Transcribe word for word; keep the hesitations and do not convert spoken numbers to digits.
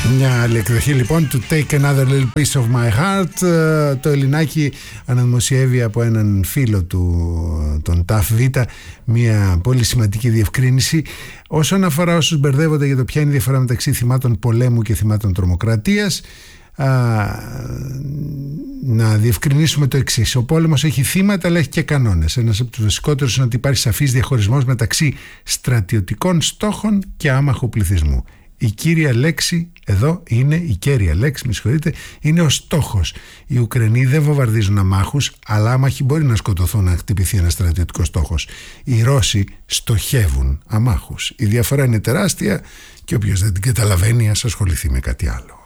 Μια άλλη εκδοχή λοιπόν του Take Another Little Piece of My Heart. Το Ελληνάκι αναδημοσιεύει από έναν φίλο του, τον ΤΑΦ Β, μια πολύ σημαντική διευκρίνηση όσον αφορά όσους μπερδεύονται για το ποια είναι η διαφορά μεταξύ θυμάτων πολέμου και θυμάτων τρομοκρατίας. Α, να διευκρινίσουμε το εξής: ο πόλεμος έχει θύματα αλλά έχει και κανόνες. Ένας από τους βασικότερους είναι ότι υπάρχει σαφής διαχωρισμός μεταξύ στρατιωτικών στόχων και άμαχου πληθυσμού. Η κύρια λέξη εδώ είναι, η κέρια λέξη, με συγχωρείτε, είναι ο στόχος. Οι Ουκρανοί δεν βομβαρδίζουν αμάχους, αλλά άμαχοι μπορεί να σκοτωθούν να χτυπηθεί ένας στρατιωτικός στόχος. Οι Ρώσοι στοχεύουν αμάχους. Η διαφορά είναι τεράστια και όποιος δεν την καταλαβαίνει ας ασχοληθεί με κάτι άλλο.